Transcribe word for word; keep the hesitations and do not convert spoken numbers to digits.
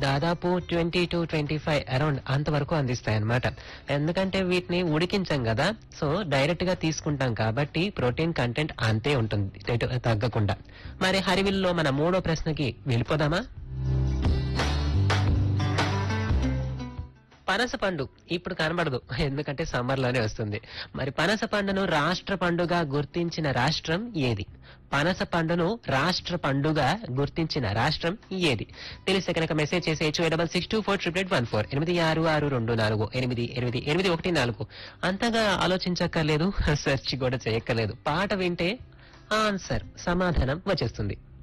దాదాపు twenty to twenty five around అంతవరకు అందిస్తాయి అన్నమాట. ఎందుకంటే వీటిని ఉడికించాం కదా, సో డైరెక్ట్ గా తీసుకుంటాం కాబట్టి ప్రోటీన్ కంటెంట్ అంతే ఉంటుంది ఎటు తగ్గకుండా. మరి హరివిల్లో మన మూడో ప్రశ్నకి వెళ్ళిపోదామా? పనస పండు ఇప్పుడు కనబడదు, ఎందుకంటే సమ్మర్ లోనే వస్తుంది. మరి పనస పండును రాష్ట్ర పండుగ గుర్తించిన రాష్ట్రం ఏది? పనస పండును రాష్ట్ర పండుగ గుర్తించిన రాష్ట్రం ఏది? తెలిస్తే కనుక మెసేజ్ చేసేయచ్చు double six two four triple eight one four ఎనిమిది ఆరు ఆరు రెండు నాలుగు ఎనిమిది ఎనిమిది ఎనిమిది ఒకటి నాలుగు. అంతగా ఆలోచించక్కర్లేదు, సెర్చ్ కూడా చేయక్కర్లేదు. పాట వింటే ఆన్సర్ సమాధానం వచ్చేస్తుంది.